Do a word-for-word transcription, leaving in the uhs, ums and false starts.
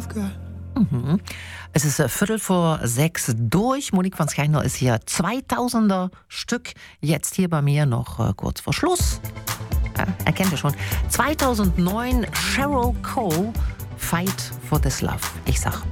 Mhm. Es ist äh, Viertel vor sechs durch. Monique van Schijndel ist hier. zweitausender Stück. Jetzt hier bei mir noch äh, kurz vor Schluss. Ja, erkennt ihr schon. zweitausendneun Sheryl Cole, Fight for This Love. Ich sag